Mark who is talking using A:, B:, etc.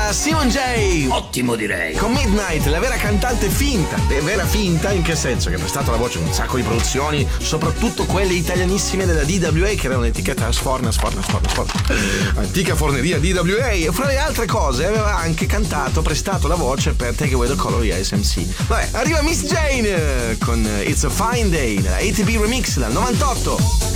A: era Simon J.
B: Ottimo, direi.
A: Con Midnight, la vera cantante finta. Vera finta in che senso? Che ha prestato la voce in un sacco di produzioni, soprattutto quelle italianissime della DWA, che era un'etichetta sforna. Antica forneria DWA. E fra le altre cose aveva anche prestato la voce per Take Away the Color di SMC. Vabbè, arriva Miss Jane con It's a Fine Day, nella ATB Remix del 98.